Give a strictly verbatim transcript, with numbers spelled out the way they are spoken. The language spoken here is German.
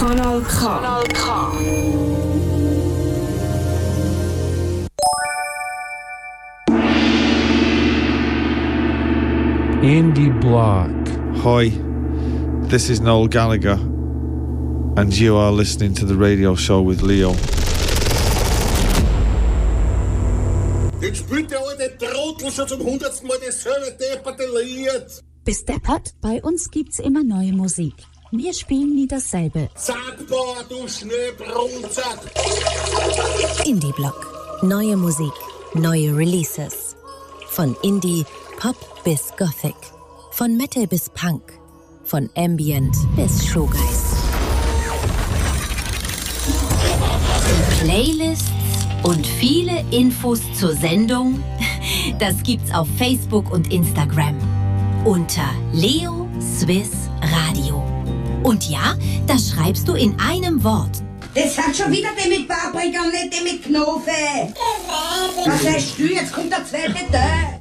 Kanal K. Kanal K. Andy Block. Hi, this is Noel Gallagher, and you are listening to the radio show with Leo. Jetzt spielt der alte Trottel schon zum hundertsten Mal dasselbe depperte Lied. Bis deppert, bei uns gibt's immer neue Musik. Wir spielen nie dasselbe. Sagbar, du Schneebrunzer. Indie Block. Neue Musik, neue Releases. Von Indie, Pop bis Gothic. Von Metal bis Punk. Von Ambient bis Showgeist. Playlists und viele Infos zur Sendung, das gibt's auf Facebook und Instagram. Unter Leo Swiss Radio. Und ja, das schreibst du in einem Wort. Das hat schon wieder die mit Paprika und nicht die mit Knofe. Was heißt du? Jetzt kommt der zweite Teil.